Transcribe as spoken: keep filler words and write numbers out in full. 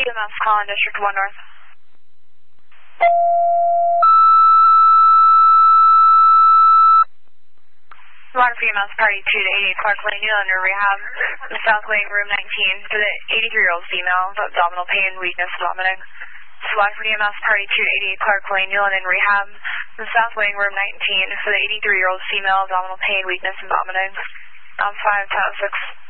C M S calling District one North. Water for E M S Party two to eighty-eight Clark Lane, Newland under rehab. The South Wing, room nineteen, for the eighty-three-year-old female with abdominal pain, weakness, vomiting. Water for E M S Party two to eighty-eight Clark Lane, Newland in rehab. The South Wing, room nineteen, for the eighty-three-year-old female, abdominal pain, weakness, and vomiting. Um, five, ten, six.